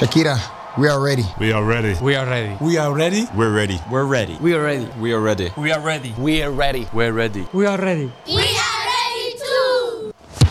Shakira, we are ready. We are ready. We are ready. We are ready. We're ready. We're ready. We are ready. We are ready. We are ready. We are ready. We're ready. We are ready. We are